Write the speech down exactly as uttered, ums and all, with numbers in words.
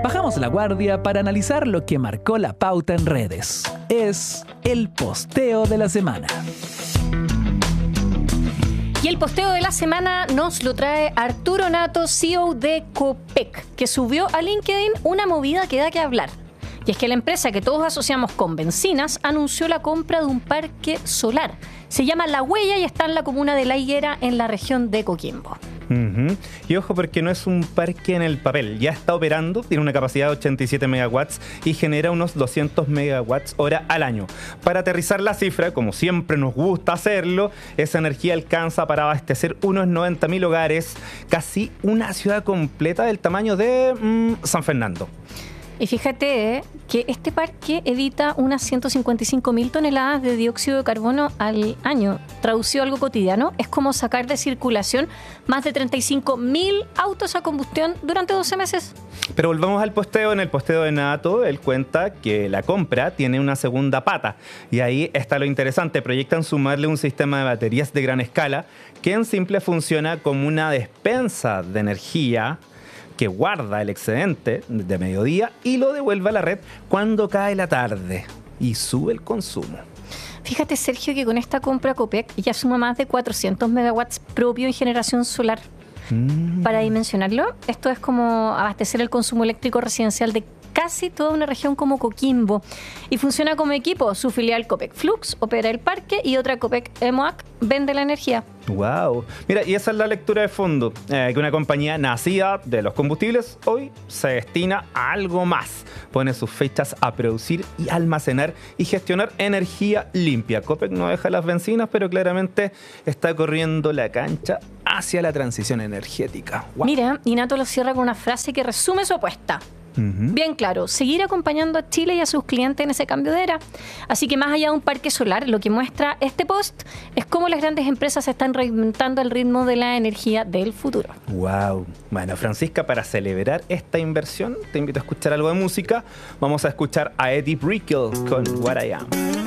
Bajamos la guardia para analizar lo que marcó la pauta en redes. Es el posteo de la semana. Y el posteo de la semana nos lo trae Arturo Nato, C E O de Copec, que subió a LinkedIn una movida que da que hablar. Y es que la empresa que todos asociamos con bencinas anunció la compra de un parque solar. Se llama La Huella y está en la comuna de La Higuera, en la región de Coquimbo. Uh-huh. Y ojo, porque no es un parque en el papel, ya está operando, tiene una capacidad de ochenta y siete megawatts y genera unos doscientos megawatts hora al año. Para aterrizar la cifra, como siempre nos gusta hacerlo, esa energía alcanza para abastecer unos noventa mil hogares, casi una ciudad completa del tamaño de mmm, San Fernando. Y fíjate eh, que este parque evita unas ciento cincuenta y cinco mil toneladas de dióxido de carbono al año. Traducido a algo cotidiano, es como sacar de circulación más de treinta y cinco mil autos a combustión durante doce meses. Pero volvamos al posteo. En el posteo de Nato, él cuenta que la compra tiene una segunda pata. Y ahí está lo interesante. Proyectan sumarle un sistema de baterías de gran escala que en simple funciona como una despensa de energía que guarda el excedente de mediodía y lo devuelve a la red cuando cae la tarde y sube el consumo. Fíjate, Sergio, que con esta compra Copec ya suma más de cuatrocientos megawatts propio en generación solar. Mm. Para dimensionarlo, esto es como abastecer el consumo eléctrico residencial de casi toda una región como Coquimbo. Y funciona como equipo. Su filial Copec Flux opera el parque y otra Copec Emoac vende la energía. Wow. Mira, y esa es la lectura de fondo, eh, que una compañía nacida de los combustibles hoy se destina a algo más. Pone sus fechas a producir y almacenar y gestionar energía limpia. Copec no deja las bencinas, pero claramente está corriendo la cancha hacia la transición energética. Wow. Mira, y Nato lo cierra con una frase que resume su apuesta. Uh-huh. Bien claro, seguir acompañando a Chile y a sus clientes en ese cambio de era. Así que más allá de un parque solar, lo que muestra este post es cómo las grandes empresas se están reinventando al ritmo de la energía del futuro. Wow. Bueno, Francisca, para celebrar esta inversión, te invito a escuchar algo de música. Vamos a escuchar a Eddie Brickell con What I Am.